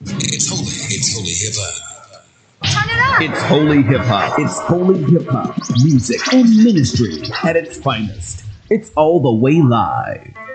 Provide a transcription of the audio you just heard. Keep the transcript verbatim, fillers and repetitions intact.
It's holy. It's holy hip hop. Turn it up. It's holy hip hop. It's holy hip hop. Music and ministry at its finest. It's all the way live.